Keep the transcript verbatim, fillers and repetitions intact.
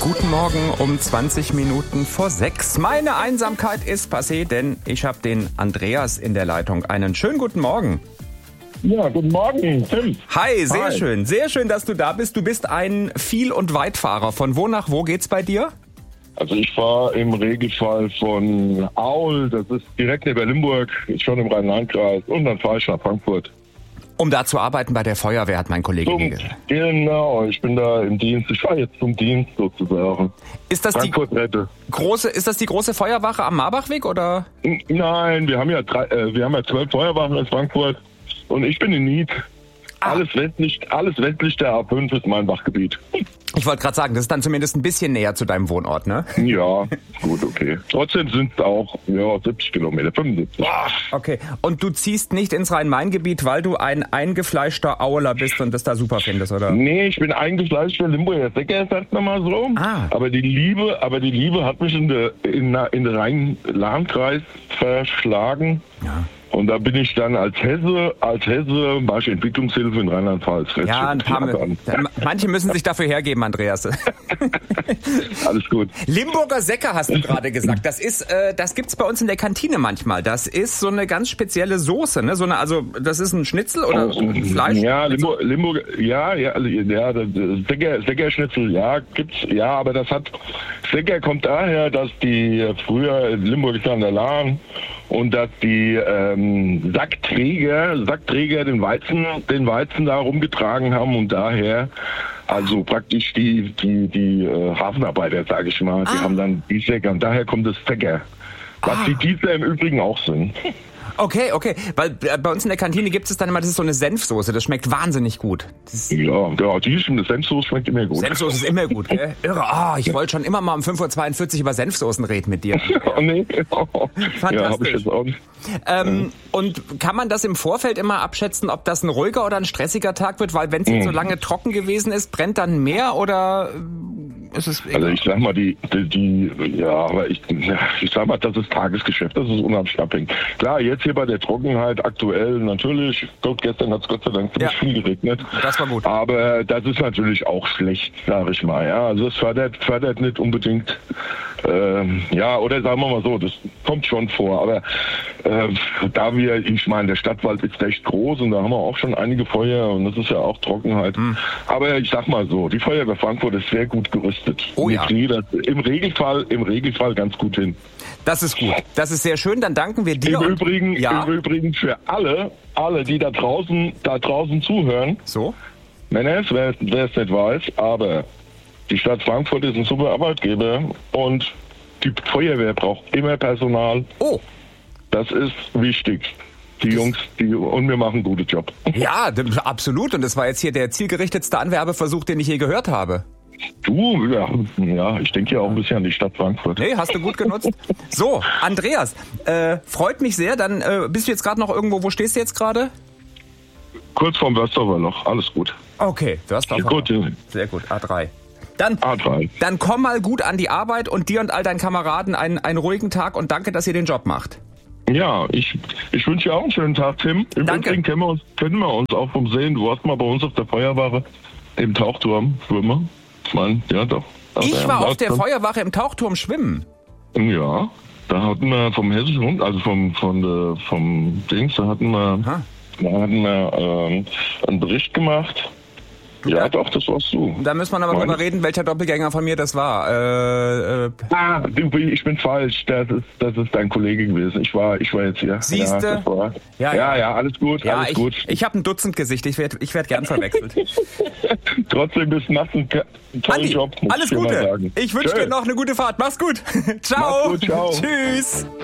Guten Morgen um zwanzig Minuten vor sechs. Meine Einsamkeit ist passé, denn ich habe den Andreas in der Leitung. Einen schönen guten Morgen. Ja, guten Morgen, Tim. Hi, sehr Hi. schön. Sehr schön, dass du da bist. Du bist ein Viel- und Weitfahrer. Von wo nach wo geht's bei dir? Also ich fahre im Regelfall von Aul, das ist direkt neben Limburg, ist schon im Rhein-Main-Kreis, und dann fahre ich nach Frankfurt. Um da zu arbeiten bei der Feuerwehr, hat mein Kollege Zum, mir gesagt. genau, ich bin da im Dienst, ich fahre jetzt zum Dienst sozusagen. Ist das die Frankfurt Rette. große, ist das die große Feuerwache am Marbachweg oder? N- Nein, wir haben ja drei, äh, wir haben ja zwölf Feuerwachen in Frankfurt und ich bin in Nied. Ah. Alles westlich, alles westlich der A fünf ist mein Wachgebiet. Ich wollte gerade sagen, das ist dann zumindest ein bisschen näher zu deinem Wohnort, ne? Ja, gut, okay. Trotzdem sind es auch ja, siebzig Kilometer, fünfundsiebzig. Okay. Und du ziehst nicht ins Rhein-Main-Gebiet, weil du ein eingefleischter Auler bist und das da super findest, oder? Nee, ich bin eingefleischter Limburger Säcker, sagt man mal so. Ah. Aber die Liebe, aber die Liebe hat mich in der in, in den Rhein-Lahn-Kreis verschlagen. Ja. Und da bin ich dann als Hesse, als Hesse mache ich Entwicklungshilfe in Rheinland-Pfalz. Ja, ein paar, manche müssen sich dafür hergeben, Andreas. Alles gut. Limburger Säcker hast du gerade gesagt. Das ist, äh, das gibt's bei uns in der Kantine manchmal. Das ist so eine ganz spezielle Soße, ne? So eine, also das ist ein Schnitzel oder so ein Fleisch? Ja, Limburg, Limburg, ja, ja, ja, das Säcker, Säckerschnitzel, ja, gibt's, ja, aber das hat, Säcker kommt daher, dass die früher in Limburg ist an der Lahn und dass die ähm, Sackträger, Sackträger den Weizen, den Weizen da rumgetragen haben und daher, also praktisch die, die, die äh, Hafenarbeiter, sage ich mal, die Ah. haben dann die Säcker und daher kommt das Säcker. Was Ah. die Diesel im Übrigen auch sind. Okay, okay. Weil äh, bei uns in der Kantine gibt es dann immer, das ist so eine Senfsoße. Das schmeckt wahnsinnig gut. Das Ja, ja, die ist, das Senfsoße schmeckt immer gut. Senfsoße ist immer gut, gell? Irre. Ah, ich wollte schon immer mal um fünf Uhr zweiundvierzig über Senfsoßen reden mit dir. Oh, nee. Ja, habe ich Fantastisch. jetzt auch nicht. Ähm, und kann man das im Vorfeld immer abschätzen, ob das ein ruhiger oder ein stressiger Tag wird? Weil wenn es jetzt so lange trocken gewesen ist, brennt dann mehr oder äh, ist es egal? Also ich sag mal, die, die, die ja, aber ich, ja, ich sag mal, das ist Tagesgeschäft, das ist unheimlich abhängig. Klar, jetzt hier bei der Trockenheit aktuell natürlich, Gott, gestern hat es Gott sei Dank ziemlich Ja. viel geregnet. Das war gut. Aber das ist natürlich auch schlecht, sag ich mal. Ja, also es fördert, fördert nicht unbedingt, ähm, ja, oder sagen wir mal so, das kommt schon vor. Aber äh, da wir, ich meine, der Stadtwald ist recht groß und da haben wir auch schon einige Feuer und das ist ja auch Trockenheit. Hm. Aber ich sag mal so, die Feuerwehr Frankfurt ist sehr gut gerüstet. Oh ja. Wir kriegen das im Regelfall, im Regelfall ganz gut hin. Das ist gut. Das ist sehr schön. Dann danken wir dir. Im und- Übrigen, ja. im Übrigen für alle, alle, die da draußen, da draußen zuhören, So? Männers, wer wer es nicht weiß, aber die Stadt Frankfurt ist ein super Arbeitgeber und die Feuerwehr braucht immer Personal. Oh. Das ist wichtig. Die Jungs, die und wir machen einen guten Job. Ja, d- absolut. Und das war jetzt hier der zielgerichtetste Anwerbeversuch, den ich je gehört habe. Du, ja, ja ich denke ja auch ein bisschen an die Stadt Frankfurt. Nee, hast du gut genutzt. So, Andreas, äh, freut mich sehr. Dann äh, bist du jetzt gerade noch irgendwo, wo stehst du jetzt gerade? Kurz vorm Wörsdorfer Loch, alles gut. Okay, du hast Gut, ja. Sehr gut, A drei. Dann, A drei. dann komm mal gut an die Arbeit und dir und all deinen Kameraden einen, einen ruhigen Tag und danke, dass ihr den Job macht. Ja, ich, ich wünsche dir auch einen schönen Tag, Tim. Im Danke. Übrigen können wir, uns, können wir uns auch vom Sehen. Du warst mal bei uns auf der Feuerwache im Tauchturm schwimmen. Ich meine, ja doch. Aber Ich war ja, auf der dann- Feuerwache im Tauchturm schwimmen. Ja, da hatten wir vom Hessischen Rund, also vom, von der, vom Dings, da hatten wir, Aha. da hatten wir ähm, einen Bericht gemacht. Ja, Ja. doch, das warst du. Da müssen wir aber Meine- drüber reden, welcher Doppelgänger von mir das war. Äh, äh, Ah, du, ich bin falsch. Das ist, das ist dein Kollege gewesen. Ich war, ich war jetzt hier. Siehste? Ja, das war- Ja, ja, ja. ja, alles gut, ja, alles ich, gut. ich habe ein Dutzend Gesicht. Ich werde ich werd gern verwechselt. Trotzdem bist du machst einen ke- tollen Andi, Job. muss alles ich dir mal Gute. sagen. Ich wünsche Tschö. dir noch eine gute Fahrt. Mach's gut. Ciao. Mach's gut, ciao. Tschüss.